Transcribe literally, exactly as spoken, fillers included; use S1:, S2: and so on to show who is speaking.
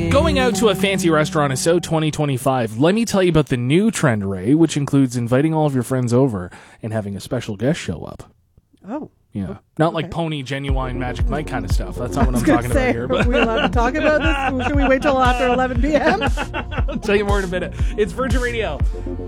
S1: Going out to a fancy restaurant is so twenty twenty-five. Let me tell you about the new trend, Ray, which includes inviting all of your friends over and having a special guest show up.
S2: Oh.
S1: Yeah. Not
S2: okay.
S1: like Pony, Genuine, Magic Mike kind of stuff. That's not what I'm talking
S2: say,
S1: about here. But
S2: are we allowed to talk about this? Should we wait till after eleven p.m.?
S1: I'll tell you more in a minute. It's Virgin Radio.